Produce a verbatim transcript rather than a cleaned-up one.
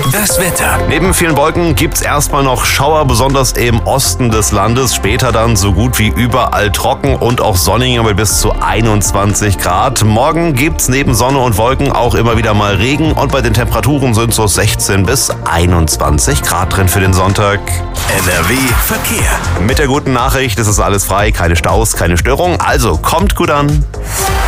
Das Wetter. Neben vielen Wolken gibt's erstmal noch Schauer, besonders im Osten des Landes. Später dann so gut wie überall trocken und auch sonnig mit bis zu einundzwanzig Grad. Morgen gibt's neben Sonne und Wolken auch immer wieder mal Regen und bei den Temperaturen sind so sechzehn bis einundzwanzig Grad drin für den Sonntag. N R W Verkehr. Mit der guten Nachricht, es ist alles frei, keine Staus, keine Störung, also kommt gut an.